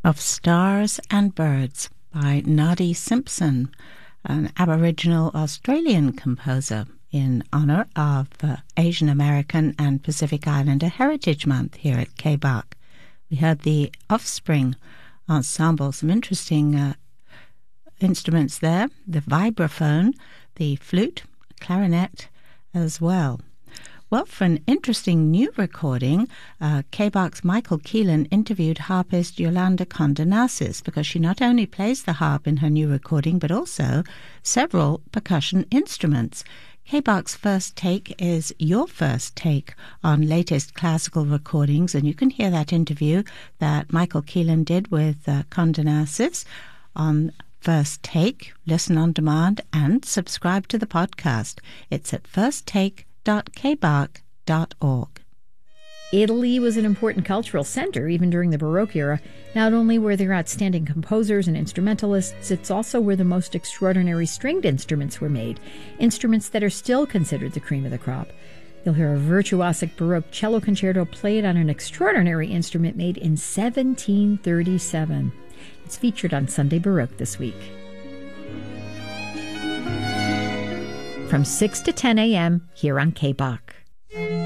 of Stars and Birds by Nadi Simpson, an Aboriginal Australian composer, in honour of Asian American and Pacific Islander Heritage Month here at KBARC. We heard the Offspring Ensemble, some interesting instruments there, the vibraphone, the flute, clarinet as well. Well, for an interesting new recording, KBARC's Michael Keelan interviewed harpist Yolanda Condonasis, because she not only plays the harp in her new recording, but also several percussion instruments. KBARC's First Take is your first take on latest classical recordings, and you can hear that interview that Michael Keelan did with Condonasis on First Take. Listen on demand and subscribe to the podcast. It's at firsttake.kbark.org. Italy was an important cultural center even during the Baroque era. Not only were there outstanding composers and instrumentalists, it's also where the most extraordinary stringed instruments were made, instruments that are still considered the cream of the crop. You'll hear a virtuosic Baroque cello concerto played on an extraordinary instrument made in 1737. It's featured on Sunday Baroque this week. From 6 to 10 a.m. here on KBARC.